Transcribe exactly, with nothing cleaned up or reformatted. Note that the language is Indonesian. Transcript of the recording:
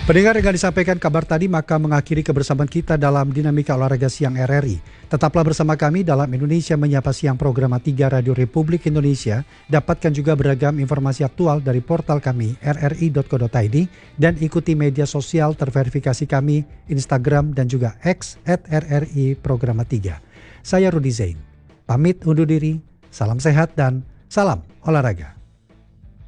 Pendengar, dengan disampaikan kabar tadi maka mengakhiri kebersamaan kita dalam Dinamika Olahraga Siang R R I. Tetaplah bersama kami dalam Indonesia Menyapa Siang program tiga Radio Republik Indonesia. Dapatkan juga beragam informasi aktual dari portal kami r r i dot co dot i d dan ikuti media sosial terverifikasi kami Instagram dan juga X at r r i programa tiga. Saya Rudi Zain. Pamit undur diri, salam sehat dan salam olahraga.